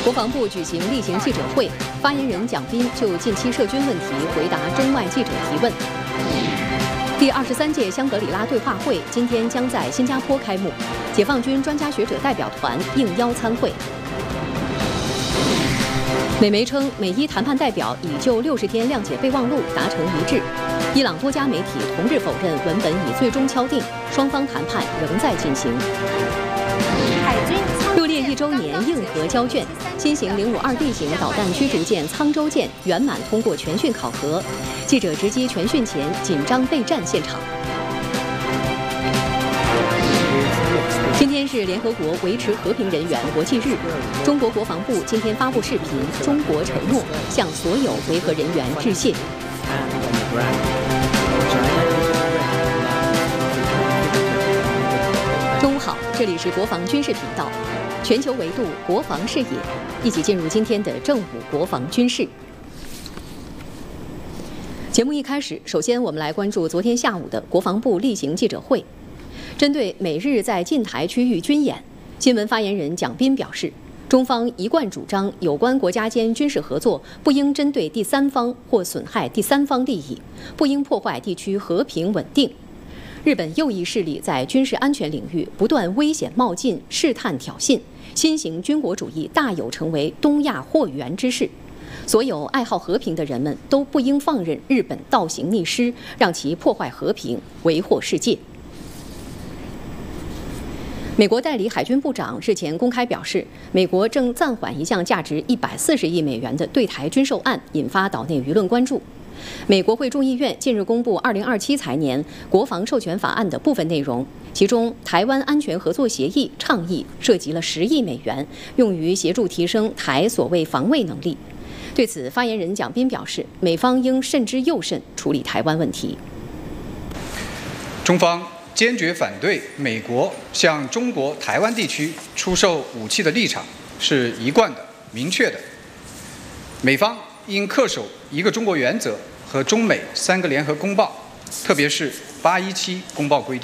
国防部举行例行记者会，发言人蒋斌就近期涉军问题回答中外记者提问。第23届香格里拉对话会今天将在新加坡开幕，解放军专家学者代表团应邀参会。美媒称，美伊谈判代表已就60天谅解备忘录达成一致。伊朗多家媒体同日否认文本已最终敲定，双方谈判仍在进行。入列1周年硬核交卷，新型052D 型导弹驱逐舰沧州舰圆满通过全训考核。记者直击全训前紧张备战现场。今天是联合国维持和平人员国际日，中国国防部今天发布视频《中国承诺》，向所有维和人员致谢。中午好，这里是国防军事频道，全球维度国防视野，一起进入今天的正午国防军事。节目一开始，首先我们来关注昨天下午的国防部例行记者会。针对美日在近台区域军演，新闻发言人蒋斌表示，中方一贯主张有关国家间军事合作不应针对第三方或损害第三方利益，不应破坏地区和平稳定。日本右翼势力在军事安全领域不断危险冒进、试探挑衅，新型军国主义大有成为东亚祸源之势。所有爱好和平的人们都不应放任日本倒行逆施，让其破坏和平，为祸世界。美国代理海军部长日前公开表示，美国正暂缓一项价值140亿美元的对台军售案，引发岛内舆论关注。美国会众议院近日公布2027财年国防授权法案的部分内容，其中台湾安全合作协议倡议涉及了10亿美元，用于协助提升台所谓防卫能力。对此，发言人蒋斌表示，美方应慎之又慎处理台湾问题。 中方坚决反对美国向中国台湾地区出售武器的立场是一贯的、明确的。美方应恪守一个中国原则和中美3个联合公报，特别是817公报规定。